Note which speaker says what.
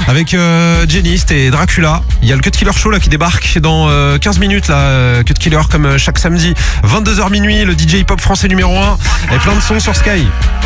Speaker 1: avec Genist et Dracula. Il y a le Cut Killer Show là qui débarque dans 15 minutes là. Cut Killer comme chaque samedi, 22h minuit, le DJ hip-hop français numéro 1 et plein de sons sur Sky.